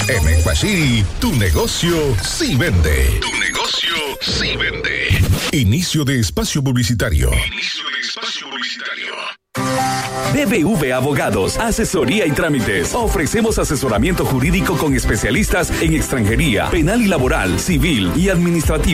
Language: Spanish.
En Equacity, tu negocio sí vende. Tu negocio sí vende. Inicio de espacio publicitario. BBV Abogados, asesoría y trámites. Ofrecemos asesoramiento jurídico con especialistas en extranjería, penal y laboral, civil y administrativo.